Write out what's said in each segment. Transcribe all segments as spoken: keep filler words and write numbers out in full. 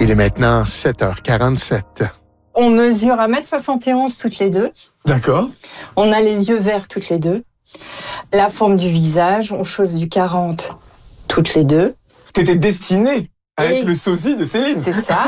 Il est maintenant sept heures quarante-sept. On mesure un mètre soixante et onze toutes les deux. D'accord. On a les yeux verts toutes les deux. La forme du visage, on chose du quarante toutes les deux. T'étais destinée à Et être le sosie de Céline. c'est ça.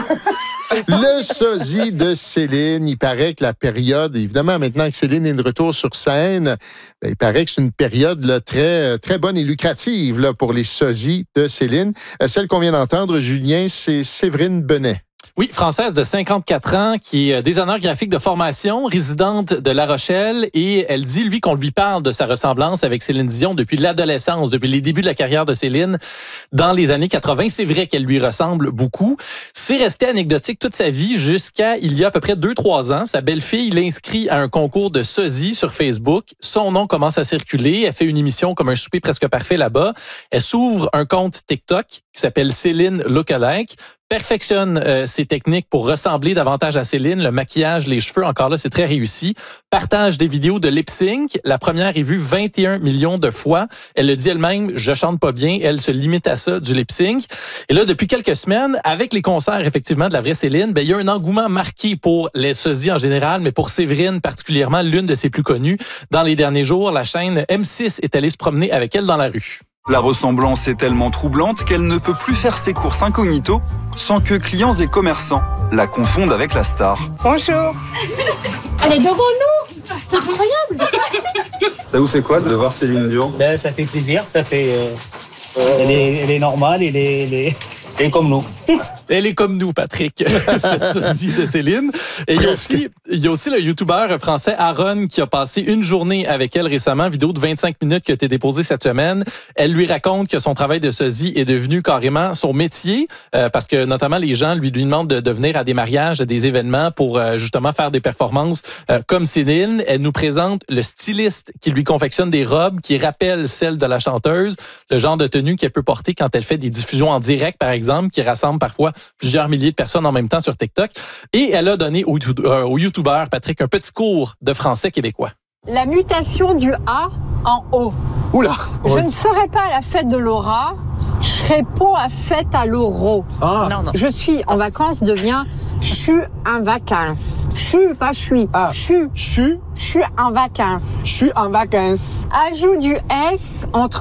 Le sosie de Céline, il paraît que la période, évidemment, maintenant que Céline est de retour sur scène, ben, il paraît que c'est une période là, très, très bonne et lucrative là, pour les sosies de Céline. Euh, celle qu'on vient d'entendre, Julien, c'est Séverine Benet. Oui, française de cinquante-quatre ans, qui est designer graphique de formation, résidente de La Rochelle, et elle dit, lui, qu'on lui parle de sa ressemblance avec Céline Dion depuis l'adolescence, depuis les débuts de la carrière de Céline dans les années quatre-vingt. C'est vrai qu'elle lui ressemble beaucoup. C'est resté anecdotique toute sa vie jusqu'à il y a à peu près deux trois ans. Sa belle-fille l'inscrit à un concours de sosie sur Facebook. Son nom commence à circuler. Elle fait une émission comme un souper presque parfait là-bas. Elle s'ouvre un compte TikTok qui s'appelle Céline Lookalike. Perfectionne euh, ses techniques pour ressembler davantage à Céline, le maquillage, les cheveux, encore là, c'est très réussi. Partage des vidéos de lip-sync. La première est vue vingt et un millions de fois. Elle le dit elle-même, je chante pas bien. Elle se limite à ça, du lip-sync. Et là, depuis quelques semaines, avec les concerts, effectivement, de la vraie Céline, ben, il y a un engouement marqué pour les sosies en général, mais pour Séverine particulièrement, l'une de ses plus connues. Dans les derniers jours, la chaîne M six est allée se promener avec elle dans la rue. La ressemblance est tellement troublante qu'elle ne peut plus faire ses courses incognito sans que clients et commerçants la confondent avec la star. Bonjour. Elle est devant nous. C'est incroyable. Ça vous fait quoi de voir Céline Dion? Ben, ça fait plaisir, ça fait... Euh, elle, est, elle est normale, elle est, elle est, elle est comme nous. Elle est comme nous, Patrick, cette sosie de Céline. Et il y a aussi, il y a aussi le youtubeur français Aaron qui a passé une journée avec elle récemment, vidéo de vingt-cinq minutes qui a été déposée cette semaine. Elle lui raconte que son travail de sosie est devenu carrément son métier, euh, parce que notamment les gens lui, lui demandent de, de venir à des mariages, à des événements pour euh, justement faire des performances euh, comme Céline. Elle nous présente le styliste qui lui confectionne des robes qui rappellent celles de la chanteuse, le genre de tenue qu'elle peut porter quand elle fait des diffusions en direct, par exemple, qui rassemblent parfois plusieurs milliers de personnes en même temps sur TikTok. Et elle a donné au, euh, au youtubeur Patrick un petit cours de français québécois. La mutation du A en O. Oula. Je ne serai pas à la fête de Laura, je serai pas à fête à l'euro. Ah. Non, non. Je suis en vacances devient je suis en vacances. Je suis, pas je suis. Ah. Je suis. Je suis, Je suis en vacances. je suis en vacances. Ajout du S entre